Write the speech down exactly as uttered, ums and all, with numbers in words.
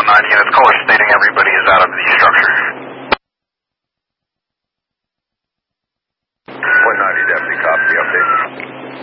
nine units, caller stating everybody is out of the structure. one ninety, deputy, copy, update.